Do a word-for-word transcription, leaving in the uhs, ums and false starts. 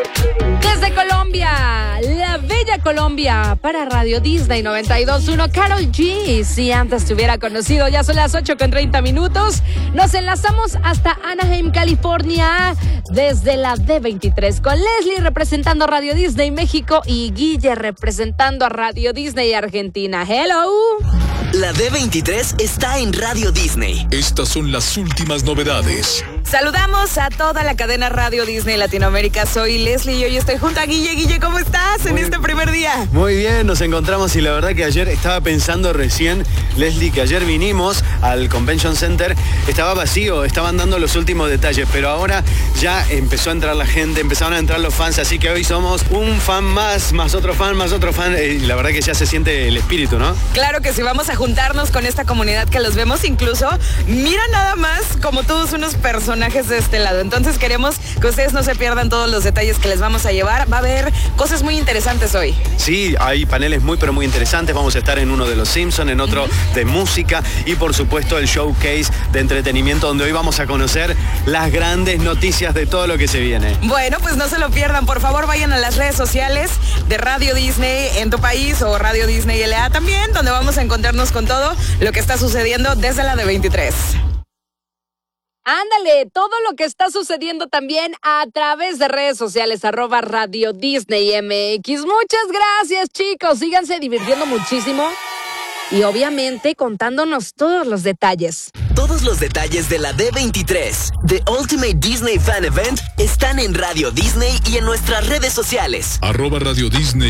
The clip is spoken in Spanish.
Desde Colombia, la bella Colombia, para Radio Disney noventa y dos punto uno, Karol G. Si antes te hubiera conocido, ya son las ocho con treinta minutos. Nos enlazamos hasta Anaheim, California, desde la D veintitrés, con Leslie representando Radio Disney México y Guille representando a Radio Disney Argentina. Hello. La D veintitrés está en Radio Disney. Estas son las últimas novedades. Saludamos a toda la cadena Radio Disney Latinoamérica. Soy Leslie y hoy estoy junto a Guille. Guille, ¿cómo estás en muy, este primer día? Muy bien, nos encontramos y la verdad que ayer estaba pensando recién, Leslie, que ayer vinimos al Convention Center, estaba vacío, estaban dando los últimos detalles, pero ahora ya empezó a entrar la gente, empezaron a entrar los fans, así que hoy somos un fan más, más otro fan, más otro fan, y la verdad que ya se siente el espíritu, ¿no? Claro que sí, vamos a juntarnos con esta comunidad que los vemos incluso, mira nada más como todos unos personajes de este lado. Entonces queremos que ustedes no se pierdan todos los detalles que les vamos a llevar. Va a haber cosas muy interesantes hoy. Sí, hay paneles muy pero muy interesantes. Vamos a estar en uno de los Simpsons, en otro uh-huh. de música y por supuesto el showcase de entretenimiento, donde hoy vamos a conocer las grandes noticias de todo lo que se viene. Bueno, pues no se lo pierdan. Por favor, vayan a las redes sociales de Radio Disney en tu país o Radio Disney L A también, donde vamos a encontrarnos con todo lo que está sucediendo desde la D veintitrés. Ándale, todo lo que está sucediendo también a través de redes sociales, arroba Radio Disney M X. Muchas gracias, chicos. Síganse divirtiendo muchísimo y obviamente contándonos todos los detalles. Todos los detalles de la D veintitrés, The Ultimate Disney Fan Event, están en Radio Disney y en nuestras redes sociales. Arroba Radio Disney